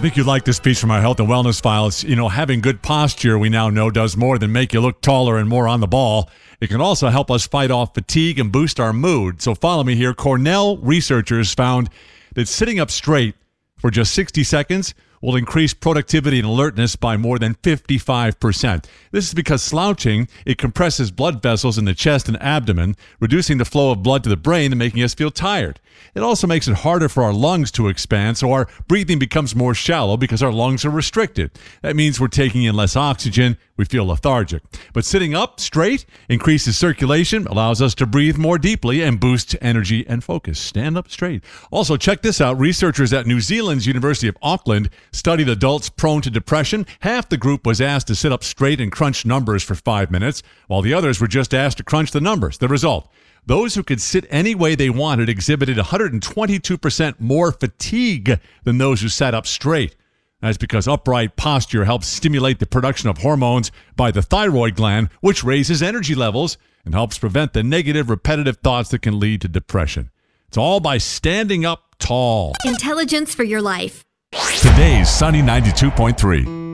think you like this piece from our health and wellness files. You know, having good posture, we now know, does more than make you look taller and more on the ball. It can also help us fight off fatigue and boost our mood. So follow me here. Cornell researchers found that sitting up straight for just 60 seconds will increase productivity and alertness by more than 55%. This is because slouching, it compresses blood vessels in the chest and abdomen, reducing the flow of blood to the brain and making us feel tired. It also makes it harder for our lungs to expand, so our breathing becomes more shallow because our lungs are restricted. That means we're taking in less oxygen, we feel lethargic. But sitting up straight increases circulation, allows us to breathe more deeply, and boosts energy and focus. Stand up straight. Also, check this out. Researchers at New Zealand's University of Auckland studied adults prone to depression. Half the group was asked to sit up straight and crunch numbers for 5 minutes, while the others were just asked to crunch the numbers. The result: those who could sit any way they wanted exhibited 122% more fatigue than those who sat up straight. That's because upright posture helps stimulate the production of hormones by the thyroid gland, which raises energy levels and helps prevent the negative, repetitive thoughts that can lead to depression. It's all by standing up tall. Intelligence for your life. Today's Sunny 92.3.